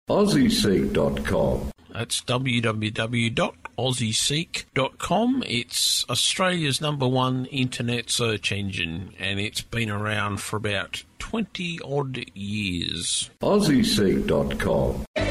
AussieSeek.com. That's www.aussieseek.com. It's Australia's #1 internet search engine, and it's been around for about 20-odd years. AussieSeek.com.